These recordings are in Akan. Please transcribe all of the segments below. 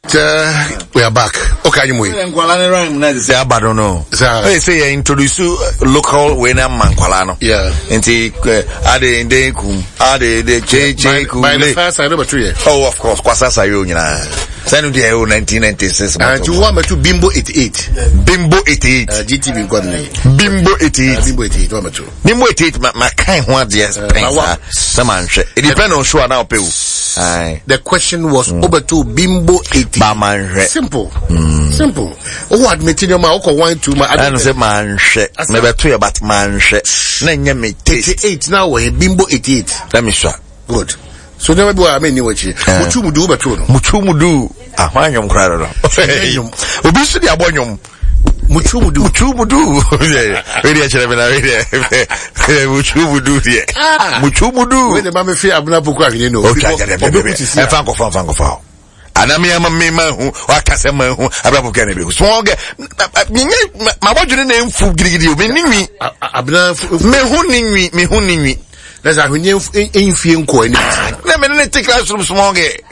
we are back. Okay, you move. Say Abado no. Say introduce local winner Manqualano. Yeah. Enti ade ndekum ade de kum. By the first I know 2 years. Oh, of course, kwasa sayo nyina. Sanu de 1996. And you want me to Bimbo 88. Bimbo 88. GTV got me. Bimbo 88. Bimbo 88 want me to. Bimbo 88 my kind one yes. It depends on show now pay. The question was over to Bimbo 88. Simple. Simple. Oh, admitting your mouth or 1 2 my I don't say man shit. Never to about man shit. Nanya me 88 now we Bimbo 88. Let me show. Good. So never do I mean you watch it. Muchumudu batuno. Muchumudu. Ahwanyom krado. Obi su dia bonyom. Muchumudu. Really actually na really. Muchumudu die. Muchumudu. When the mama fi abuna poku ahwe no. Okay, fanko fa. Anami ama mema hu wakase ma hu abrabo kene be so ge ma bodwene na mfu girigiri o me ninwi abna me hu ninwi na za hwenye enfie nko ani na me ne take classroom so ge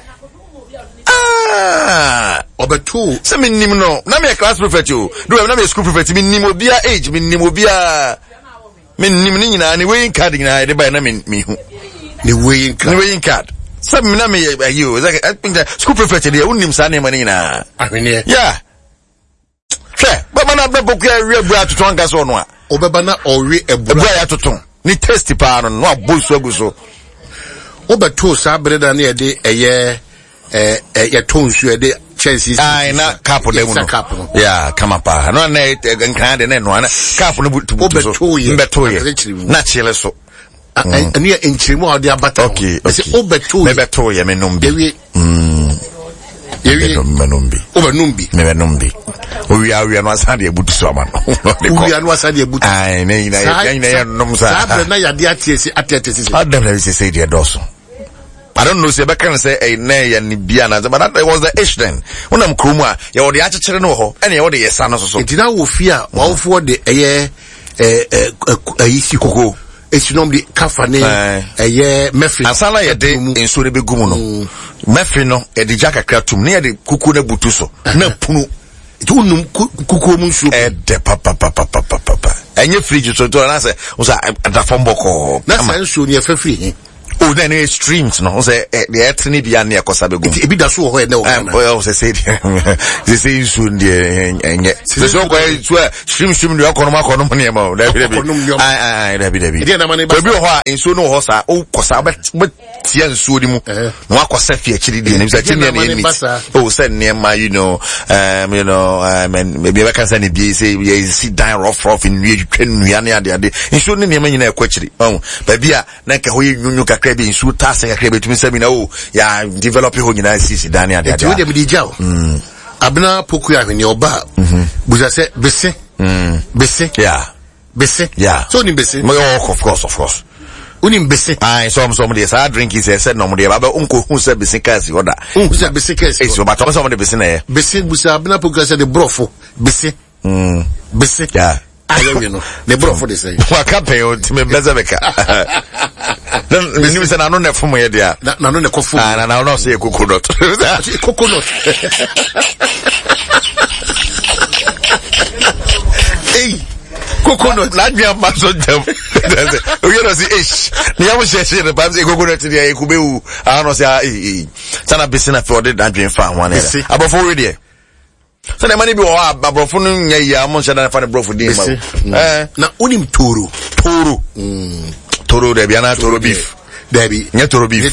obetu se me nim no na me class prefect o do na me school prefect me nim obia age me nim obia me nim ni nyina ne weighing card nyina de ba na me hu ne weighing card some na me you like I think that school prefect there unim sa na mani na ahwene yeah sure but man na boku ya bua to tonga so no a obeba na ori ebura ya toton ni test pa no abosu aguso obeto sa breda na de eye tonsu de Chelsea ai na cap de mu no yeah kama pa no na nkan de na no na cap no butu beto ye na chile so ani enchirimo ade abata okay obeto ye menumbi yewi obenumbi owi no asade ebutu so ama no owi no asade ebutu ai na ya nom sa na ya de atiesi adam na say dey doso I don't know say be kan say na ya ni bia na but that was the issue then when am kromu a ya wo de akekere no ho ene ya wo de yesa no so ntina wo fi a wo fo de eye ayisi koko esinom di kafane eye mefri asala ye de ensure be gumu no mefri no e de jaka kratum ne ye de kuku na butu so na punu tunum kuku mu nsu e de papa enye fridge so to na say o sa da fomboko na say nsu ne fafri oh then it streams no say the etni bia na yakosa be gumu e bi da so ho e na o kana boy say they say nsu de enye so ko stream de akono ne ma da bi de na mane ba bi ho a nsu no ho sa o kosa ba tia nsu di mu no akosa fi akiri di ne bisa timi na ni oh say ne ma you know maybe I can say ne bi say you sit down rough in we twenu na ade nsu ne ne ma nyina ekwakyiri oh ba bia na ka ho yunyu kakra bi nsu tase kakra betumi sabi na oh ya develop ho nyina sisi dan ade ade we de jaw abna poku ya hwene oba buza se bese yeah so ni bese of course uni mbese ai some dey say drink is said no mo dey ba unko hu se bese kasi oda hu se bese kasi so but some dey bese na bese busa abna poku se de brofo bese yeah you know the brofo dey say wa campaign o ti me beza beka then you say na no na fumo ye dia na no na kofu na no say coconut hey coconut la bia ma so jam o you know say ish ni am share the babs coconut dia e kubewu I know say sana besina for the adwen fa one there abofo we there so na mani bi wo abrofo no nya ya mo nhyɛ na fa ne brofo din ma na unim toro de bia na toro beef Debbie nya toro beef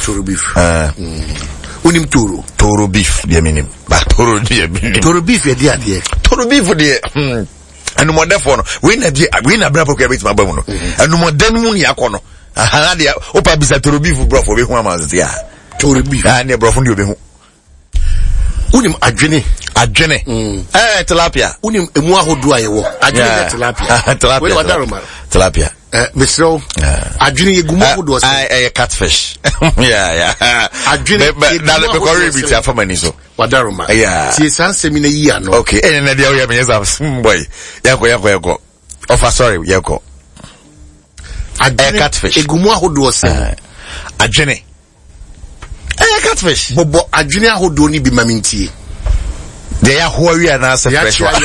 unim toro beef de minim ba toro beef e dia toro beef de anu modefo no we na brafo ka bit ma ba mu no anu modan mu ni akono aha de opa bisa toro beef brofo be hu amazia toro beef ne brofo ndi obehu unim adwene tilapia unim emu ahodo ayewo adwene tilapia we wadaroma tilapia Mr. adwene yegumo ahodo catfish yeah adwene na le ko rebi ti afamani so wadaroma yeah ti sansemi na yi ano okay na dia we me yesa boy yako offer sorry yako catfish yegumo ahodo se adwene catfish bobo adwene ahodo ni bi mamintie They are who we are now. Fresh one.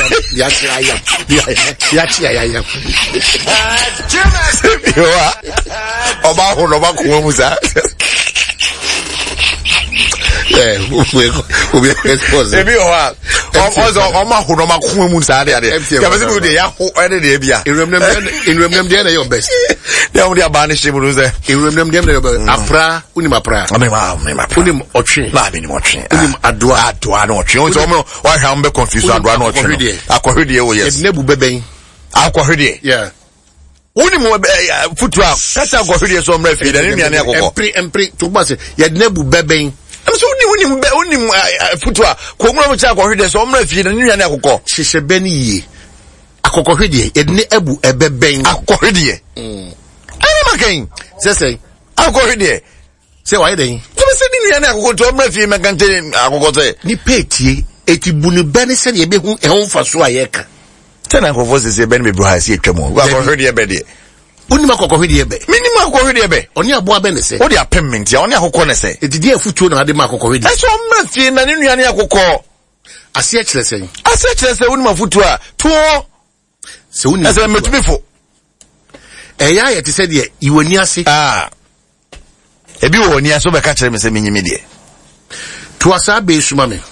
Yeah. Uni mo futua kasa akwahwede so mra fi da ne nuane akokọ empre to base ye nebu beben am so uni futua ko mra mo cha akwahwede so mra fi da ne nuane akokọ hihye beni yi akokohwede ye ne ebu ebeben akwahwede ani makan say akwahwede say why den to be say ne nuane akokọ to mra fi mekante akokọ say ni petie etibuni beni se ye behu ehun faso ayeka tena ko voice say ben me bro ha si etwamo wa ko hwede ye be de oni makokohwede ye be minima ko hwede ye be oni abo abe ne se o de apement ya oni akokọ ne se etidi afutuo na ade makokohwede eso mra fi na ne nuane akokọ ase akire sen oni mafutu a to se oni ase metubifo eya ye te se de iwoni ase ebi wo ni aso be ka kire me se menyime de to asa be suma me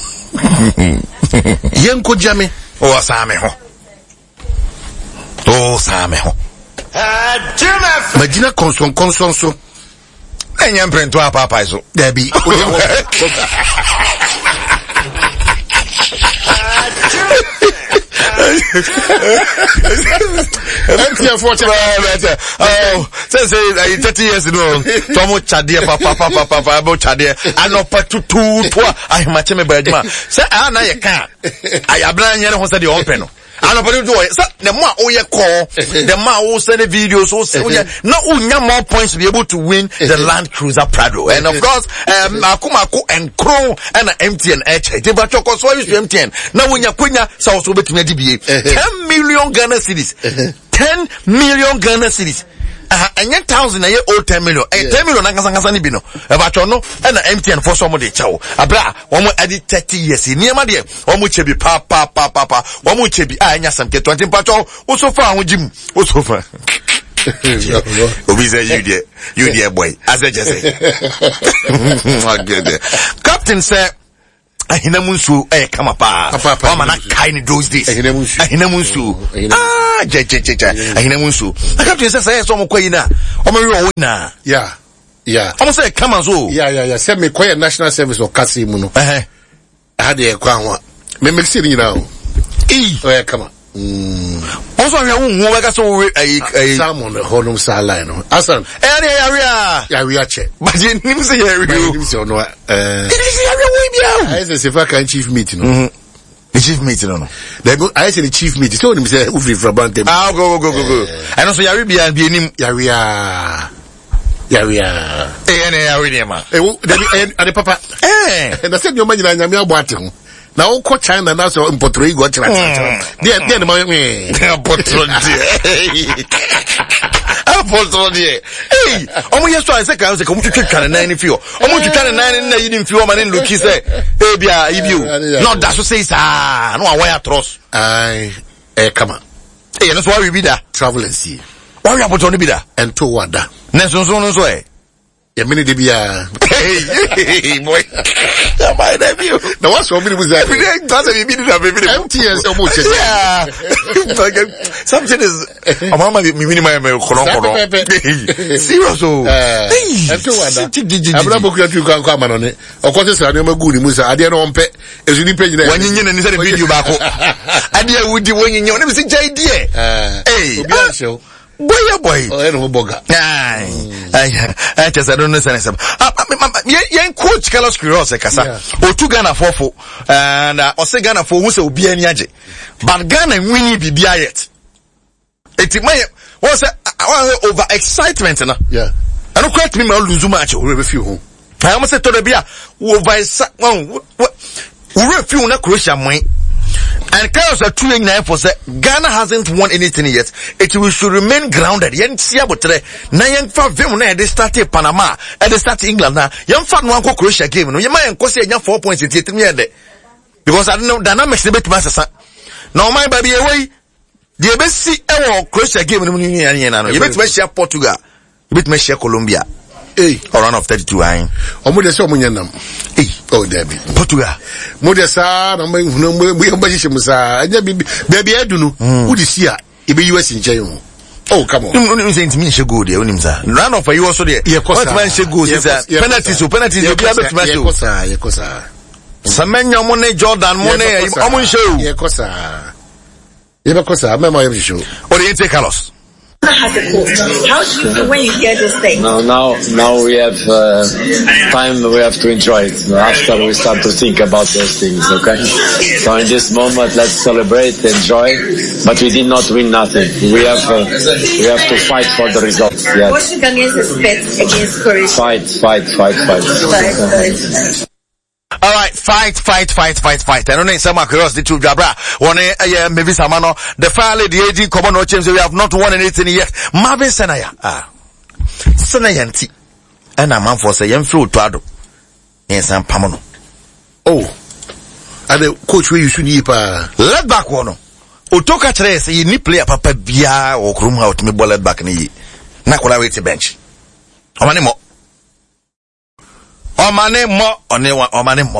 yenko jame o saame ho magina konson so enya mprento apapa so dabi say 30 years no tomo chade papa bo chade anopa tutu to ahimache me bajima say ana ye ka ayabra nyere ho say de open no anopa tutu say the more oye call the more o send videos so say na unya more points to be able to win the Land Cruiser Prado and of course akumako and crow and MTN HH they ba choko so use MTN na unya kwenya so so betimi adibie 10 million Ghana cedis 10 million Ghana cedis and 1,000 a year old 10 million 10 million nakasa ni bi no e ba chono na MTN for some dey chawo abra wo mo adi 30 years niema de wo mo chebi pa wo mo chebi anya samke 20 pacho wo so fa ho jim wo so fa obi say you there boy as I just say captain say ahina munsu kama pa mama na kai ni those days ahina munsu ahina munsu captain say so mo kwayi na o mo wi o na yeah o mo say kama so yeah say me kwayi national service o kasi mu no had e kwa ho me mixi ni na o kama also we won we ka so salmon honum sala no asan area che but nim say area no I say se fa kan chief meeting no the chief meeting no I say the chief meeting so nim say ufri from bantem go I know so area bia nim area area ma ade papa na say nyoma nyina nyame aboate ho na uko China na so impotro igo chira dia ma impotro dia omo yeso I say kan say ko mutwetwa na 9 fio omo twetwa na 9 na yidi fio ma ne loki say bia ibio no da so say sa no awaya trust kama no so we be da travel and see wa we aboto no be da ento wada na so ya mini de bia hey boy my debut na what's wrong with that doesn't be the baby MTS so much something is mama me minimum kono serious ento wada abra boku atu kwa amano ne okwose sra ne magu ni musa ade no ompe ezu ni page na wanyinye na ni say video bako ade wudi wanyinye one be say jai die obi a show boy no boga I just I don't know sense yen coach Carlos Queiroz kasa o tu Ghana fofo and o say Ghana fo hu say obi ani age but Ghana winni bibia yet it may was over excitement na and no quite me ma lose match o we feel ho I almost say to the bia over we feel na Croatia moy. And Carlos are 289 for say Ghana hasn't won anything yet. We should remain grounded. Yen sia botre na yen fa vem na they start Panama and they start England na yen fa no anko Croatia game no yen ma yen ko say enya 4 points in 3 year de because I don't know dynamics the bit master. Now my baby away. The best Croatia game in the Union. You bet me share Portugal. You bet me share Colombia. Hey, or run of 32 ayin. Omude so munyanam. Hey, oh Debbie. Portugal. Mude sa na we ambashi musa. Anya baby edunu. Who this year? Ibe US in China. Oh, come on. You say to me she go there, unimza. Run off you also there. What man she goes is penalties. You be able to match you. Yekosa. Samenya money Jordan money. Omun show. Yekosa. Yekosa. Memo yem show. Oriente Carlos. How do you feel when you hear this thing? Now we have time. We have to enjoy it. After we start to think about those things. Okay. So in this moment, let's celebrate, enjoy. But we did not win nothing. We have to fight for the result. Yes. Portuguese is fit against Croatia. Fight. All right, fight. I don't know some across the two Jabra. One maybe Samano. The file the AG common no change. We have not won anything yet. Marvin Senaya. Senayanti. And a man for say young fruit to yes, I'm Pamono. Oh, and the coach where you should keep let back one. Utoka tres you need play papa bia or room out me ball let back ni. Nakola wait bench. Omani mo. Omane mo.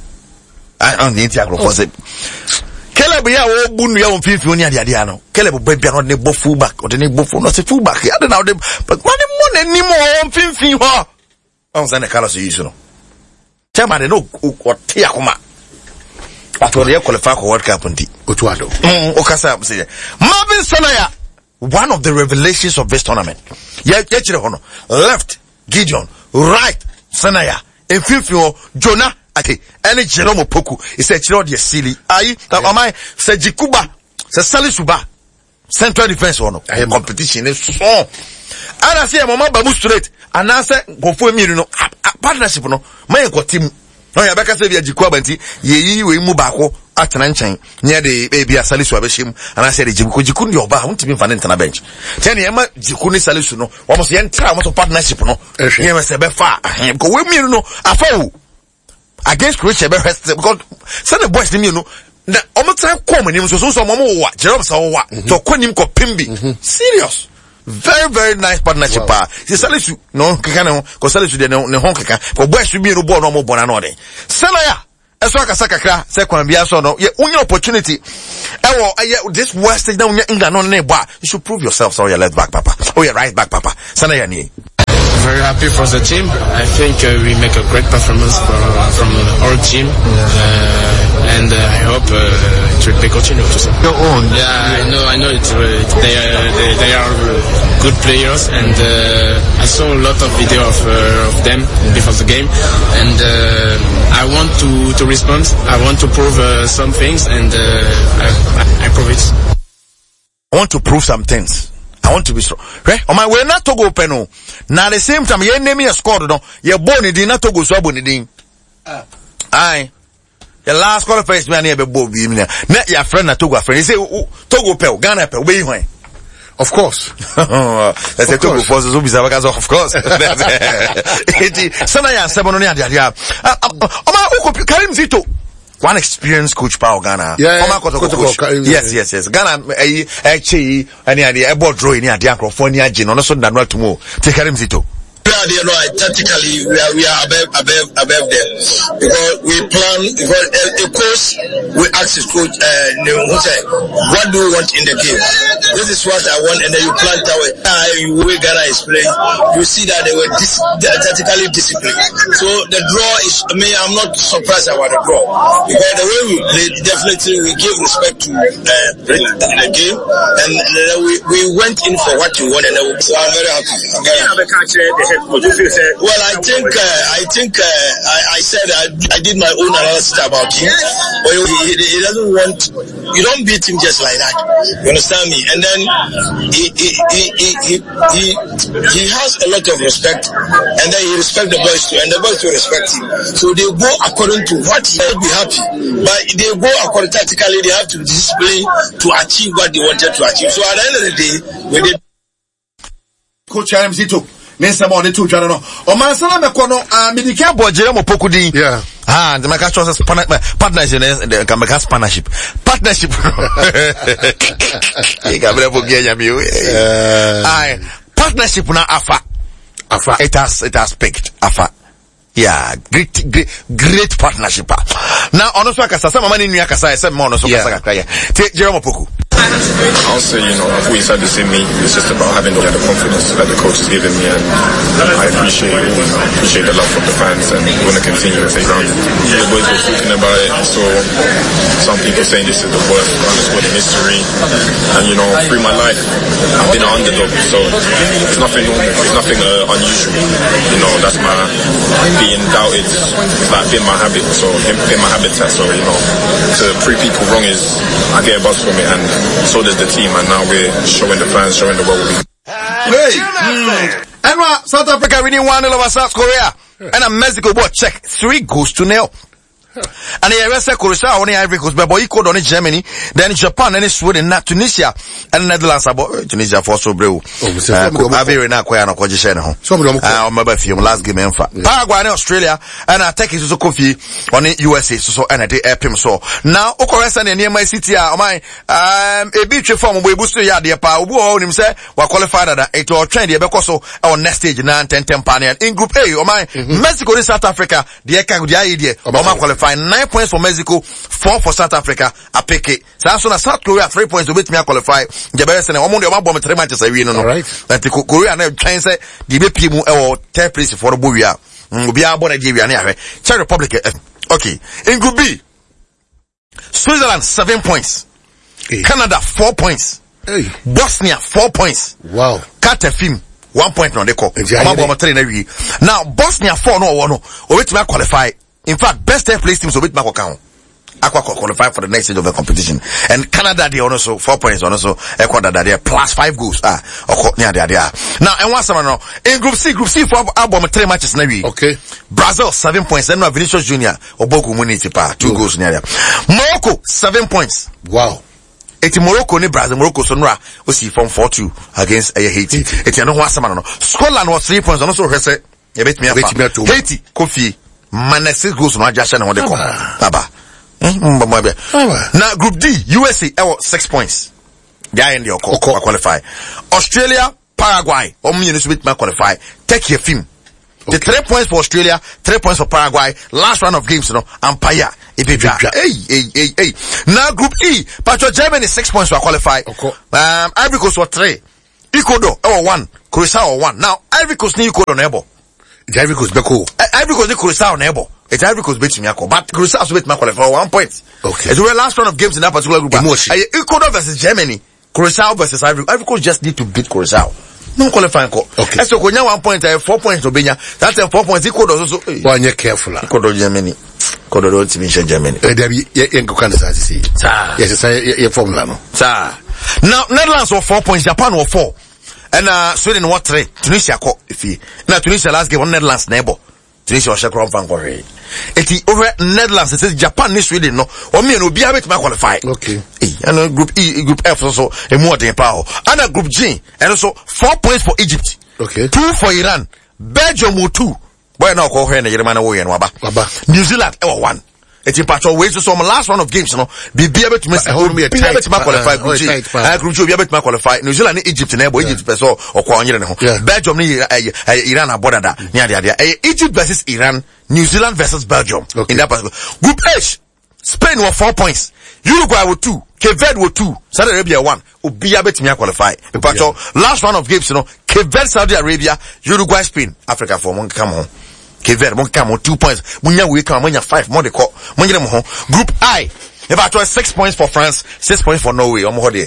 I don't think I will say. Caleb ya wo bunu ya won fifi oni ade ade no. Caleb ba bia no ne bo fullback or the ne bo full no say fullback. I don't know them but one mo na ni mo won fifi ho. On say na Carlos you no. Chama de no o te akoma. After the qualify for World Cup ndi. Otuado. Okasa say. Marvin Senaya, one of the revelations of this tournament. Ya chire ho no. Left Gideon, right Senaya, in Fifio, Jonah, okay, any Jerome Poku, is a chiro de silly. Aye, amai, say Jikuba, say Salisuba, central defense one. Competition is so. And I say, Mama Babu straight, and I say, go for me, no, partnership, no, my team. No, ya baka say via Jikuba, ye we move back, at an ancient, near the baby Salisu Abeshim, and I said, Jikundi or Bah, won't be found on a bench. Ten Yama, Jikuni Salisu, no, almost the entire amount of partnership, no, here was a befa, go with me, no, a foul against Croatia, because send the boys, you know, the almost time coming, he was also Momo, Jerome Sawa, to Quenim Pimbi, serious. Very, very nice partnership. Salisu, no, because Salisu, no, Honkaka, for boys to be no born no more bonanode. Senaya. Eso akasakakra se kwambia so no ye onye opportunity this West now England on ne ba you should prove yourself so your left back papa or your right back papa sana ya ni. Very happy for the team. I think we make a great performance from our team, and I hope it will be continued. Your own. Yeah, I know it. They are good players, and I saw a lot of video of them before the game, and I want to respond. I want to prove some things, and I prove it. I want to prove some things. I want to be strong. Right? On my way not to go peno. Now the same time, you name me a score, no. You're born in not to go so born in. Aye. The last call face man here be both be me. Not your friend na Togo friend. He say Togo pel, Ghana pel, where you of course. That's a Togo force so bizarre because of course. Sana ya sebo no ni adia. Oma Karim Zito. One experienced coach Pao Ghana. Yeah. Yes. Ghana actually any idea about drawing any idea California Jin on so that not tomorrow. Take Karim Zito. Tactically we are above them because we plan because of course we ask the coach what do you want in the game. This is what I want, and then you plan our way Ghana is playing. You see that they were tactically disciplined. So the draw is I'm not surprised about the draw because the way we played, definitely we give respect to the game, and we went in for what you want, and so I'm very happy. Well, I think I said I did my own analysis about him. But he doesn't want, you don't beat him just like that. You understand me? And then he has a lot of respect, and then he respects the boys too, and the boys will respect him. So they go according to what he will be happy. But they go according tactically, they have to discipline to achieve what they wanted to achieve. So at the end of the day, when they Coach Zito. Nessa morning to Jano. O man sana me kono medicare boy Jerome Pokudi. Yeah. The Maka chooses partnership, the Maka partnership. Partnership. Partnership na Afa. It has picked Afa. Yeah, great partnership. Now, honestly, I said, "Mama, you can say, some more." So, take Jerome Opoku. I'll say, I've always had this in me. It's just about having the confidence that the coach has given me, and I appreciate the love from the fans, and we want to continue to stay grounded. The boys were talking about it, so some people saying this is the worst squad in history, and through my life, I've been an underdog, so it's nothing normal, it's nothing unusual. That's my being doubted. It's like been my habit, so been my habitat. So to prove people wrong is I get a buzz from it, and so does the team, and now we're showing the fans, showing the world. And South Africa winning 1-0 over South Korea, and Mexico bought check 3-0. And the rest of Croatia only Ivory Coast, but equal on Germany, then Japan, and Sweden, not Tunisia, and Netherlands about Tunisia for so blue. Last game Paraguay and Australia, and I take it to Kofi on the USA, so and I did him so. Now, Okoresa and near my city are my a beach form we boost ya dear power who himself were qualified at it or trend because our next stage 9-10 panel in Group A. Oh my Mexico in South Africa, the idea of my qualified 9 points for Mexico, 4 for South Africa. I pick it. So as soon as South Korea 3 points to beat me I qualify. The best and I'm on the bomb 3 matches I win. No, right? That the Korea never chance the BP or third place for the Buya. We are born a Czech Republic. Okay. In Group B, Switzerland 7 points. Hey. Canada 4 points. Hey. Bosnia 4 points. Wow. Katefim 1 point on the call. Now Bosnia 4 no. Wait me qualify. In fact, best third place teams will beat Mako Aqua qualify for the next stage of the competition. And Canada, they also 4 points, also Ecuador, they are plus 5 goals. Now, and what's now? In Group C for album 3 matches now. Okay. Brazil 7 points. Then we have Vinicius Junior or Boku Munitipa 2 goals near. Morocco 7 points. Wow. It's Morocco ni Brazil. Morocco sonra we see from 4-2 against Haiti. It's no what's now. Scotland was 3 points. Also Hesse. Haiti Kofi. Manese goes no adjustment on the call. Baba. Now Group D, USA 6 points. They are in the qualify. Australia, Paraguay, qualify. Take your film. The 3 points for Australia, 3 points for Paraguay. Last round of games, Empire. Hey. Now Group E, Patriot Germany 6 points for qualify. Ivory Coast for 3. Ecuador 1. Croatia 1. Now Ivory Coast ni Ecuador nebo. Ivory Coast beko. Ivory Coast ni Croatia nebo. It's Ivory Coast beat me, but Croatia also beat me for 1 point. Okay. It's the last round of games in that particular group. Ecuador versus Germany. Croatia versus Ivory Coast just need to beat Croatia. No qualifying call. Okay. So when you 1 point, 4 points to Benya. That's 4 points. Ecuador also. One year careful. Ecuador Germany. Ecuador don't mention Germany. Yes, your formula no. Now Netherlands were 4 points. Japan were 4. And Sweden were 3. Tunisia caught if he. Now Tunisia last game on Netherlands neighbor. Tunisia was a crown fan for it. It's over Netherlands. It says Japan ni Sweden no. Or me no be able to qualify. Okay. And Group E, Group F also a more than power. And Group G and also 4 points for Egypt. Okay. 2 for Iran. Belgium 2. Why now call her and Germany way and Waba. New Zealand 1. It's in part of ways to some last round of games, be able to miss hold me a tight qualify Group G. Group G be able to qualify New Zealand Egypt and Egypt or Belgium Iran are border that. Egypt versus Iran, New Zealand versus Belgium in that particular. Group H, Spain were 4 points. Uruguay were 2. Cape Verde were 2. Saudi Arabia 1. Be able to qualify. But last round of games, Cape Verde, Saudi Arabia, Uruguay, Spain, Africa for one come home. Cape Verde, one come on 2 points. Munya we come, Munya 5 more they call. Group I. If I try 6 points for France, 6 points for Norway.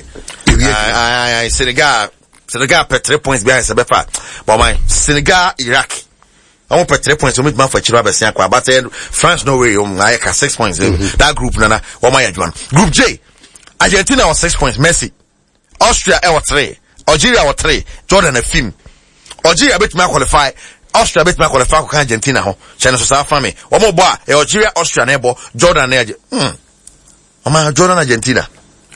Senegal per 3 points behind Sebefa. But my Senegal, Iraq. I won't put 3 points to meet man for Chiraba but France, Norway, I have 6 points. That group, Nana, what my one. Group J. Argentina was 6 points. Messi. Austria, 3. Algeria, 3. Jordan, a film. Algeria, bet me qualify. Austria bet me qualify for Argentina, China, so South family. One more bar, Algeria, Austria, neighbor, Jordan, Jordan, Argentina.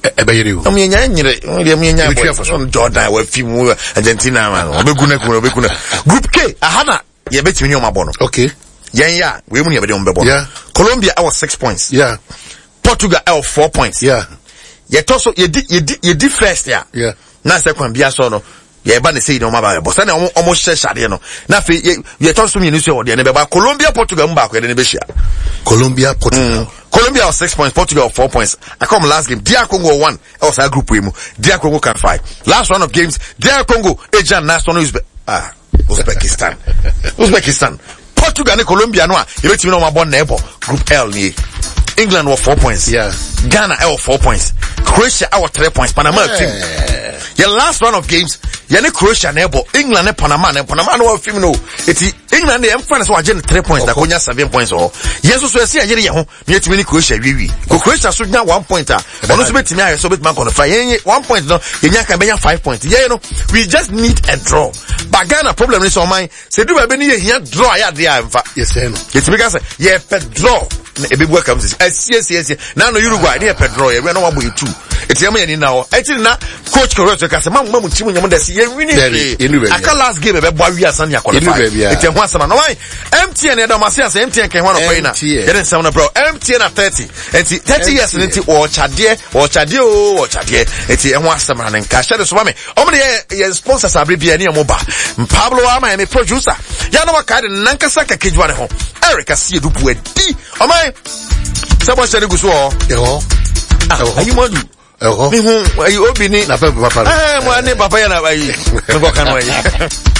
Jordan, we film Argentina, man. Group K, Ahana. You bet me on my bono. Okay. yeah, we mun yebede on bebo. Yeah. Colombia our 6 points. Yeah. Portugal our 4 points. Yeah. Ye toso ye di first ya. Yeah. Na second bia so no. Ye ba ne say no maba bo. Say na omo share no. Na fe ye toso me ni so de ne beba Colombia Portugal mba ko de ne be share. Colombia Portugal. Colombia was 6 points, Portugal 4 points. I come last game, DR Congo 1. Also a group win. DR Congo can 5. Last round of games, DR Congo, Ejan National Uzbekistan. Portugal and Colombia no. You bet me no one neighbor. Group L ni. England were 4 points. Yeah. Ghana our 4 points. Croatia our 3 points. Panama team. Your last round of games, yani Croatia neighbor. England and Panama no film no. It's England they France were 3 points. That konya 7 points or. Yes, so see ayere ye ho. Me timi ni Croatia wiwi. Croatia so nya 1 point ah. Ono so betimi aye so betimi kon fa. 1 point no. Yenya kan benya 5 points. Yeah, you know, we just need a draw. But Ghana problem is on mine. Say do be ni here draw ya there amfa. Yes, no. Yetimi ka say, yeah, pe draw. Ebi buwa kam sisi. Yes. Now no Uruguay, they pe draw. We no wabo you two. It's yama yani now. Actually na coach Correct ka say, mamu timu nyamu desi. Ye winning. Aka last game ebe bwa wi asan ya qualify. It's yama asana. No why? MTN ya damasi asa MTN can one of pay na. Yeden say na bro. MTN at 30. And 30 years nti o chadie. It's yama asana na nka. Share so mame. Omde ye sponsors abri ani amoba. Pablo ama me producer. Ya no wakade nankasa ka kejwa ne ho. Eric asiye dupu edi. Omai Sabo se ni guso o. Ayi mo du. Mi hu ayi obi ni na papa. Mo ani papa ya na ayi. Ngo kan wa yi.